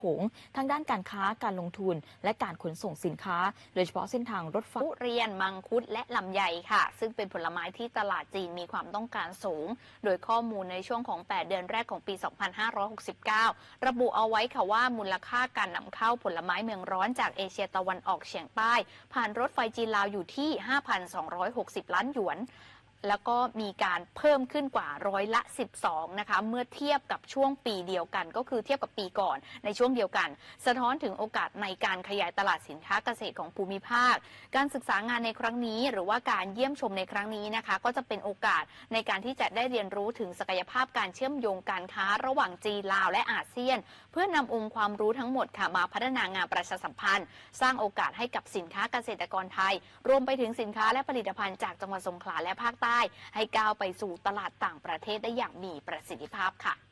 โขงทางด้านการค้าการลงทุนและการขนส่งสินค้าโดยเฉพาะเส้นทางรถไฟทุเรียนมังคุดและลำไยค่ะซึ่งเป็นผลไม้ที่ตลาดจีนมีความต้องการสูงโดยข้อมูลในช่วงของ8เดือนแรกของปี 2569 ระบุเอาไว้ค่ะว่ามูลค่าการนำเข้าผลไม้เมืองร้อนจากเอเชียตะวันออกเฉียงใต้ผ่านรถไฟจีนลาวอยู่ที่ 5,260 ล้านหยวนแล้วก็มีการเพิ่มขึ้นกว่า12%นะคะเมื่อเทียบกับช่วงปีเดียวกันก็คือเทียบกับปีก่อนในช่วงเดียวกันสะท้อนถึงโอกาสในการขยายตลาดสินค้าเกษตรของภูมิภาคการศึกษางานในครั้งนี้หรือว่าการเยี่ยมชมในครั้งนี้นะคะก็จะเป็นโอกาสในการที่จะได้เรียนรู้ถึงศักยภาพการเชื่อมโยงการค้าระหว่างจีนลาวและอาเซียนเพื่อนำองค์ความรู้ทั้งหมดค่ะมาพัฒนางานประชาสัมพันธ์สร้างโอกาสให้กับสินค้าเกษตรกรไทยรวมไปถึงสินค้าและผลิตภัณฑ์จากจังหวัดสงขลาและภาคใต้ให้ก้าวไปสู่ตลาดต่างประเทศได้อย่างมีประสิทธิภาพค่ะ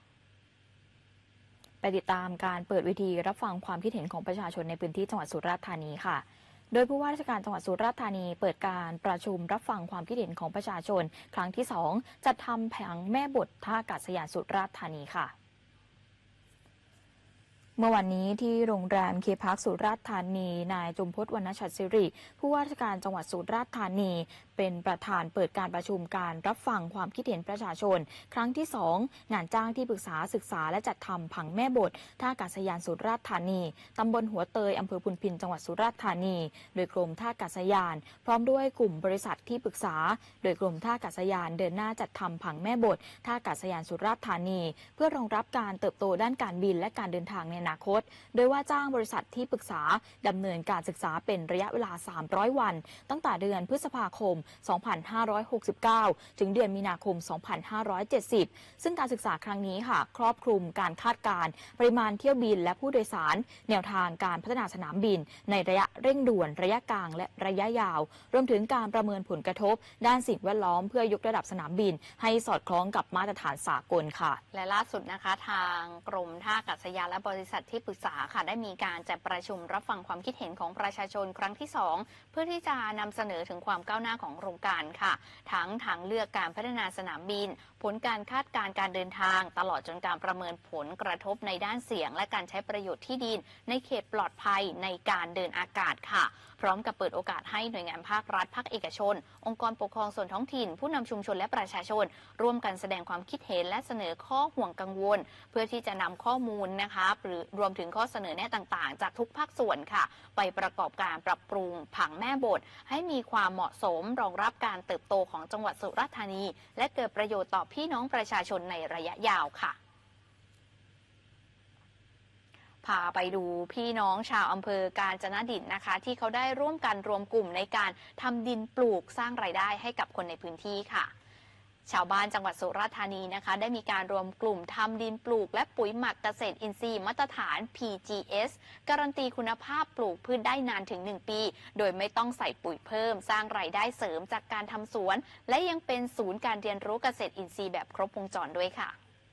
ไปติดตามการเปิดเวทีรับฟังความคิดเห็นของประชาชนในพื้นที่จังหวัดสุราษฎร์ธานีค่ะโดยผู้ว่าราชการจังหวัดสุราษฎร์ธานีเปิดการประชุมรับฟังความคิดเห็นของประชาชนครั้งที่ 2จัดทำแผงแม่บทท่าอากาศยานสุราษฎร์ธานีค่ะเมื่อวันนี้ที่โรงแรมเคพาร์คสุราษฎร์ธานีนายจุมพจน์วรรณชัดศิริผู้ว่าราชการจังหวัดสุราษฎร์ธานีเป็นประธานเปิดการประชุมการรับฟังความคิดเห็นประชาชนครั้งที่ 2งานจ้างที่ปรึกษาศึกษาและจัดทำผังแม่บทท่าอากาศยานสุราษฎร์ธานีตำบลหัวเตยอำเภอพุนพินจังหวัดสุราษฎร์ธานีโดยกรมท่าอากาศยานพร้อมด้วยกลุ่มบริษัทที่ปรึกษาโดยกรมท่าอากาศยานเดินหน้าจัดทำผังแม่บทท่าอากาศยานสุราษฎร์ธานีเพื่อรองรับการเติบโตด้านการบินและการเดินทางในอนาคตโดยว่าจ้างบริษัทที่ปรึกษาดำเนินการศึกษาเป็นระยะเวลา300วันตั้งแต่เดือนพฤษภาคม 2569 ถึงเดือนมีนาคม 2570 ซึ่งการศึกษาครั้งนี้ค่ะครอบคลุมการคาดการณ์ปริมาณเที่ยวบินและผู้โดยสารแนวทางการพัฒนาสนามบินในระยะเร่งด่วนระยะกลางและระยะยาวรวมถึงการประเมินผลกระทบด้านสิ่งแวดล้อมเพื่อยกระดับสนามบินให้สอดคล้องกับมาตรฐานสากลค่ะและล่าสุดนะคะทางกรมท่าอากาศยานและบริษัทที่ปรึกษาค่ะได้มีการจัดประชุมรับฟังความคิดเห็นของประชาชนครั้งที่ 2เพื่อที่จะนำเสนอถึงความก้าวหน้าของโครงการค่ะทั้งทางเลือกการพัฒนาสนามบินผลการคาดการณ์การเดินทางตลอดจนการประเมินผลกระทบในด้านเสียงและการใช้ประโยชน์ที่ดินในเขตปลอดภัยในการเดินอากาศค่ะพร้อมกับเปิดโอกาสให้หน่วยงานภาครัฐภาคเอกชนองค์กรปกครองส่วนท้องถิ่นผู้นำชุมชนและประชาชนร่วมกันแสดงความคิดเห็นและเสนอข้อห่วงกังวลเพื่อที่จะนำข้อมูลนะคะหรือรวมถึงข้อเสนอแนะต่างๆจากทุกภาคส่วนค่ะไปประกอบการปรับปรุงผังแม่บทให้มีความเหมาะสมรองรับการเติบโตของจังหวัดสุราษฎร์ธานีและเกิดประโยชน์ต่อพี่น้องประชาชนในระยะยาวค่ะพาไปดูพี่น้องชาวอำเภอกาญจนดิตนะคะที่เขาได้ร่วมกันรวมกลุ่มในการทำดินปลูกสร้างรายได้ให้กับคนในพื้นที่ค่ะชาวบ้านจังหวัดสุราษฎร์ธานีนะคะได้มีการรวมกลุ่มทำดินปลูกและปุ๋ยหมักเกษตรอินทรีย์มาตรฐาน PGS การันตีคุณภาพปลูกพืชได้นานถึง1ปีโดยไม่ต้องใส่ปุ๋ยเพิ่มสร้างรายได้เสริมจากการทำสวนและยังเป็นศูนย์การเรียนรู้เกษตรอินทรีย์แบบครบวงจรด้วยค่ะ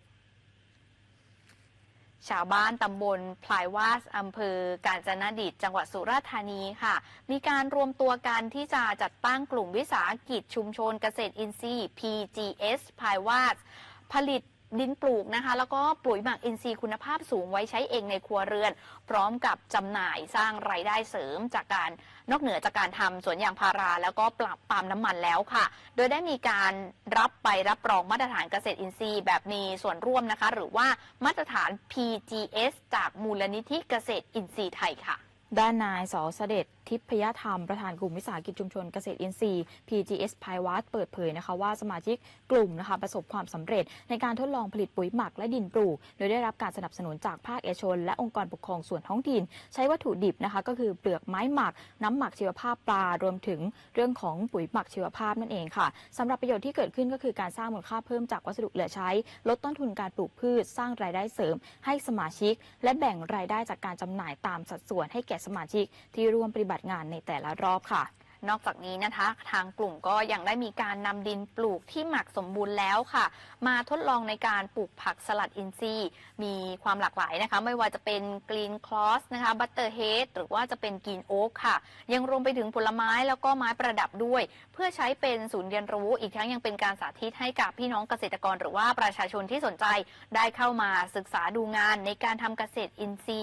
ชาวบ้านตำบลพลายวาสอำเภอกาญจนดิตจังหวัดสุราษฎร์ธานีค่ะมีการรวมตัวกันที่จะจัดตั้งกลุ่มวิสาหกิจชุมชนเกษตรอินทรีย์ PGS พลายวาสผลิตดินปลูกนะคะแล้วก็ปุ๋ยหมักอินทรีย์คุณภาพสูงไว้ใช้เองในครัวเรือนพร้อมกับจำหน่ายสร้างรายได้เสริมจากการนอกเหนือจากการทำสวนยางพาราแล้วก็ปรับปาล์มน้ำมันแล้วค่ะโดยได้มีการรับรองมาตรฐานเกษตรอินทรีย์แบบมีส่วนร่วมนะคะหรือว่ามาตรฐาน PGS จากมูลนิธิเกษตรอินทรีย์ไทยค่ะด้านนายส.เสด็จทิพยธรรมประธานกลุ่มวิสาหกิจชุมชนเกษตรอินทรีย์ PGS พายวัดเปิดเผยนะคะว่าสมาชิกกลุ่มนะคะประสบความสำเร็จในการทดลองผลิตปุ๋ยหมักและดินปลูกโดยได้รับการสนับสนุนจากภาคเอกชนและองค์กรปกครองส่วนท้องถิ่นใช้วัตถุดิบนะคะก็คือเปลือกไม้หมักน้ำหมักชีวภาพปลารวมถึงเรื่องของปุ๋ยหมักชีวภาพนั่นเองค่ะสำหรับประโยชน์ที่เกิดขึ้นก็คือการสร้างมูลค่าเพิ่มจากวัสดุเหลือใช้ลดต้นทุนการปลูกพืชสร้างรายได้เสริมให้สมาชิกและแบ่งรายได้จากการจำหน่ายตามสัดส่วนให้แก่สมาชิกที่ร่วมปฏิบัติงานในแต่ละรอบค่ะนอกจากนี้นะคะทางกลุ่มก็ยังได้มีการนำดินปลูกที่หมักสมบูรณ์แล้วค่ะมาทดลองในการปลูกผักสลัดอินทรีย์มีความหลากหลายนะคะไม่ว่าจะเป็นกรีนคลอสนะคะบัตเตอร์เฮดหรือว่าจะเป็นกรีนโอ๊กค่ะยังรวมไปถึงผลไม้แล้วก็ไม้ประดับด้วยเพื่อใช้เป็นศูนย์เรียนรู้อีกทั้งยังเป็นการสาธิตให้กับพี่น้องเกษตรกรหรือว่าประชาชนที่สนใจได้เข้ามาศึกษาดูงานในการทำเกษตรอินทรีย์